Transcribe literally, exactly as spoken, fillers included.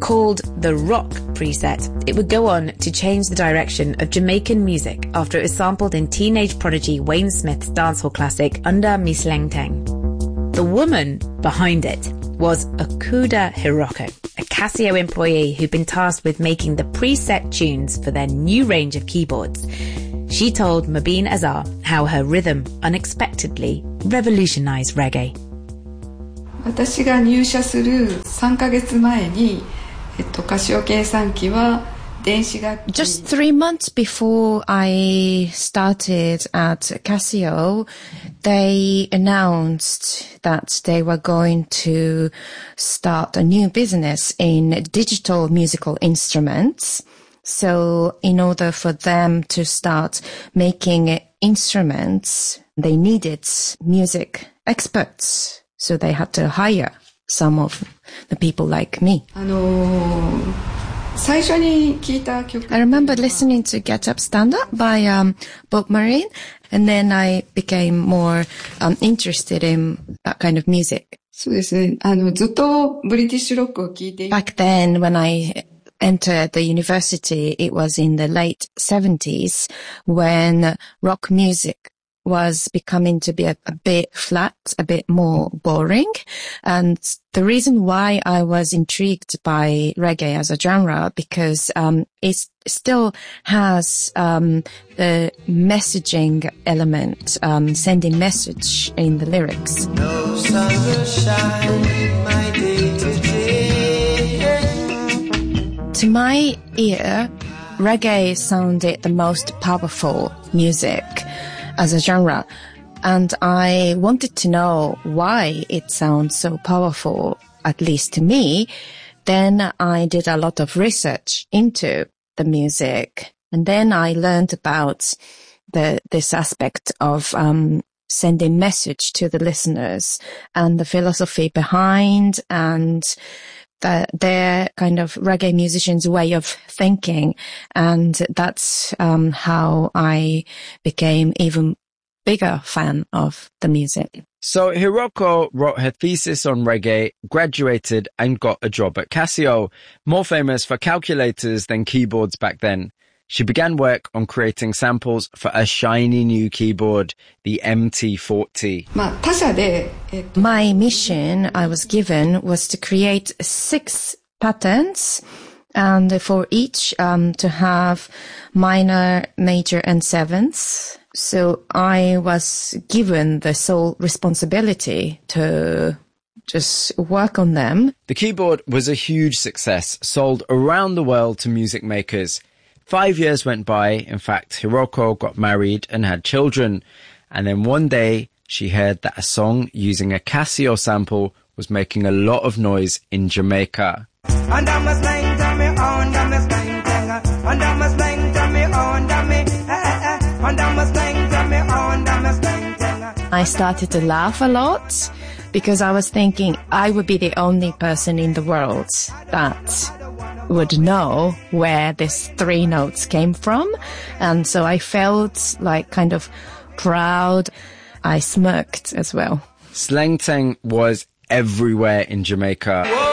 Called the Rock preset, it would go on to change the direction of Jamaican music after it was sampled in teenage prodigy Wayne Smith's dancehall classic Under Me Sleng Teng. The woman behind it was Okuda Hiroko, a Casio employee who'd been tasked with making the preset tunes for their new range of keyboards. She told Mobeen Azhar how her rhythm unexpectedly revolutionized reggae. 私が入社するさんかげつまえに、えっと、カシオ計算機は電子楽器 Just three months before I started at Casio, they announced that they were going to start a new business in digital musical instruments. So in order for them to start making instruments, they needed music experts. So they had to hire some of the people like me. あのー、最初に聞いた曲 I remember listening to Get Up Stand Up by um, Bob Marine, and then I became more um, interested in that kind of music. そうですね。あの、ずっとブリティッシュロックを聞いてい Back then, when I entered the university, it was in the late seventies when rock music was becoming to be a, a bit flat, a bit more boring. And the reason why I was intrigued by reggae as a genre, because um, it still has um, the messaging element, um, sending message in the lyrics. No sun will shine my day to day. To my ear, reggae sounded the most powerful music as a genre, and I wanted to know why it sounds so powerful, at least to me. Then I did a lot of research into the music, and then I learned about the this aspect of um sending message to the listeners and the philosophy behind and the, their kind of reggae musicians' way of thinking. And that's um, how I became even bigger fan of the music. So Hiroko wrote her thesis on reggae, graduated and got a job at Casio, more famous for calculators than keyboards back then. She began work on creating samples for a shiny new keyboard, the M T forty. まあ、他社で、えっと、 My mission I was given was to create six patterns, and for each um, to have minor, major, and sevenths. So I was given the sole responsibility to just work on them. The keyboard was a huge success, sold around the world to music makers. Five years went by. In fact, Hiroko got married and had children. And then one day she heard that a song using a Casio sample was making a lot of noise in Jamaica. I started to laugh a lot because I was thinking I would be the only person in the world that would know where these three notes came from. And so I felt like kind of proud. I smirked as well. Sleng Teng was everywhere in Jamaica. Whoa.